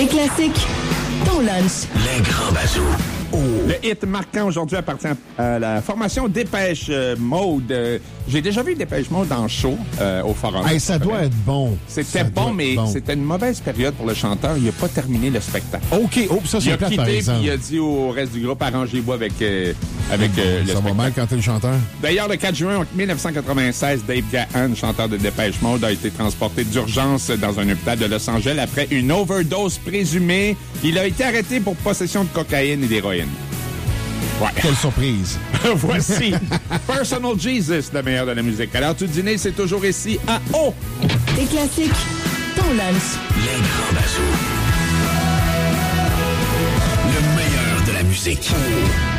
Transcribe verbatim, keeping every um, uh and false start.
Des classiques, ton lunch. Les grands bazous. Oh. Le hit marquant aujourd'hui appartient à la formation Dépêche euh, Mode. Euh, j'ai déjà vu Dépêche Mode en show euh, au Forum. Hey, ça doit être bon. C'était bon, mais bon. C'était une mauvaise période pour le chanteur. Il n'a pas terminé le spectacle. OK. Oh, ça, c'est plate, par exemple. Il a dit au reste du groupe, arrangez-vous avec, euh, avec euh, le ça spectacle. va mal quand t'es le chanteur. D'ailleurs, le quatre juin dix-neuf cent quatre-vingt-seize, Dave Gahan, chanteur de Dépêche Mode, a été transporté d'urgence dans un hôpital de Los Angeles après une overdose présumée. Il a été arrêté pour possession de cocaïne et d'héroïne. Ouais. Quelle surprise. Voici Personal Jesus, le meilleur de la musique. Alors, tout dîner, c'est toujours ici à O. Des classiques, ton lunch. Les grands bazous. Le meilleur de la musique.